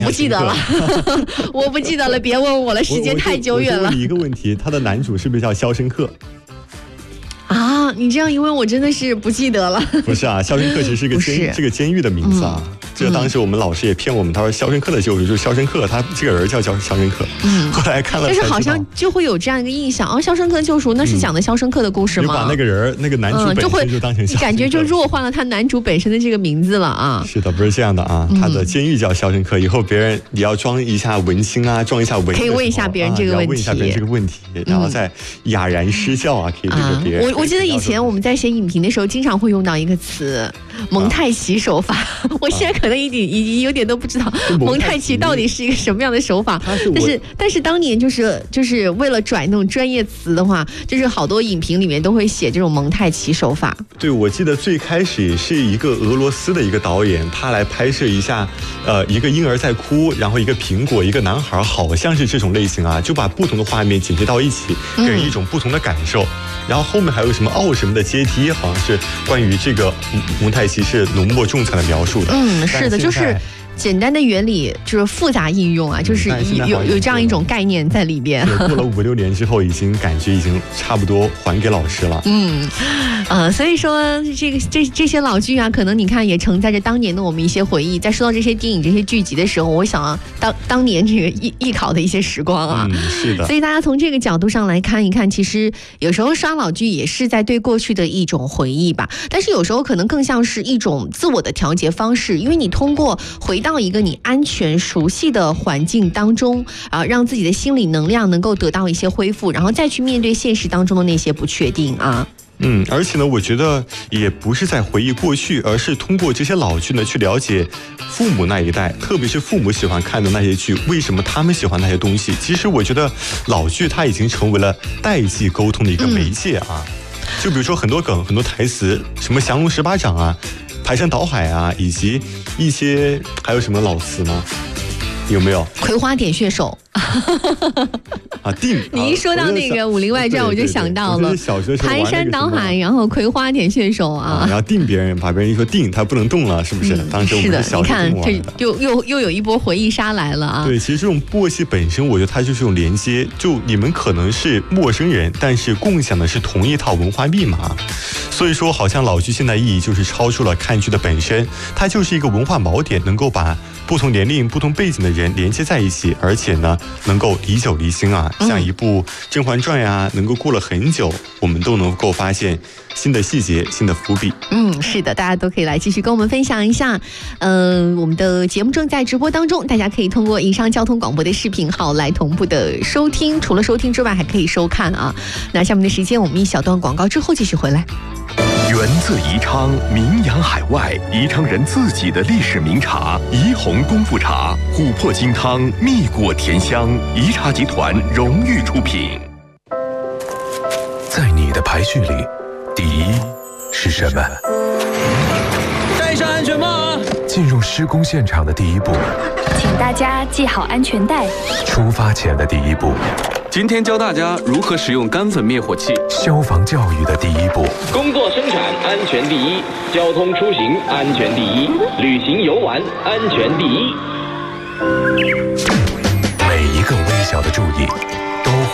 不记得了，我不记得了，别问我了，时间太久远了。 我问你一个问题，他的男主是不是叫肖申克？ 啊，你这样一问，我真的是不记得了。 不是啊，肖申克其实是个监狱的名字啊。这个当时我们老师也骗我们，他说《肖申克的救赎》就是肖申克，他这个人叫肖申克。后来看了， 但是好像就会有这样一个印象啊，《肖申克的救赎》那是讲的肖申克的故事吗？ 就把那个人那个男主本身就当成肖申克， 感觉就弱化了他男主本身的这个名字了啊。 是的，不是这样的啊，他的监狱叫肖申克，以后别人你要装一下文青啊，装一下文， 可以问一下别人这个问题， 问一下别人这个问题，然后再哑然失笑啊，可以这个别人。 我记得以前我们在写影评的时候，经常会用到一个词蒙太奇手法，我现在可能已经有点都不知道蒙太奇到底是一个什么样的手法。但是当年就是为了转那种专业词的话，就是好多影评里面都会写这种蒙太奇手法。 对，我记得最开始是一个俄罗斯的一个导演，他来拍摄一下，一个婴儿在哭，然后一个苹果，一个男孩，好像是这种类型啊，就把不同的画面剪接到一起，给人一种不同的感受。然后后面还有什么奥什么的阶梯，好像是关于这个蒙太奇是浓墨重彩的描述的。 是的，就是简单的原理就是复杂应用啊，就是有这样一种概念在里边。 过了5、6年之后，感觉已经差不多还给老师了。 所以说这些老剧啊，可能你看也承载着当年的我们一些回忆。在说到这些电影、这些剧集的时候，我想当年这个艺考的一些时光啊。 是的。 所以大家从这个角度上来看一看，其实有时候刷老剧也是在对过去的一种回忆吧。但是有时候可能更像是一种自我的调节方式，因为你通过回到一个你安全熟悉的环境当中啊，让自己的心理能量能够得到一些恢复，然后再去面对现实当中的那些不确定啊。 而且呢，我觉得也不是在回忆过去，而是通过这些老剧呢，去了解父母那一代，特别是父母喜欢看的那些剧，为什么他们喜欢那些东西。其实我觉得老剧它已经成为了代际沟通的一个媒介啊。就比如说很多梗、很多台词，什么降龙十八掌啊、排山倒海啊，以及一些还有什么老词呢？有没有？ 葵花点穴手啊，定！ 你一说到那个《武林外传》，我就想到了排山倒海，然后葵花点穴手啊， 然后定别人，把别人一说定，他不能动了，是不是？当时我们小时候你看，这又有一波回忆杀来了啊！ 对，其实这种默契本身，我觉得它就是一种连接。就你们可能是陌生人，但是共享的是同一套文化密码。所以说，好像老剧现在意义就是超出了看剧的本身，它就是一个文化锚点，能够把不同年龄、不同背景的人连接在一起，而且呢，能够历久弥新啊。像一部《甄嬛传》呀，能够过了很久，我们都能够发现新的细节、新的伏笔。 是的，大家都可以来继续跟我们分享一下。我们的节目正在直播当中，大家可以通过以上交通广播的视频号来同步的收听，除了收听之外，还可以收看啊。那下面的时间，我们一小段广告之后继续回来。 源自宜昌，名扬海外，宜昌人自己的历史名茶宜红功夫茶，琥珀金汤，蜜果甜香，宜茶集团荣誉出品。 在你的排序里，第一是什么？ 戴上安全帽啊！ 进入施工现场的第一步， 请大家系好安全带。 出发前的第一步， 今天教大家如何使用干粉灭火器。 消防教育的第一步， 工作生产安全第一，交通出行安全第一，旅行游玩安全第一。 每一个微小的注意，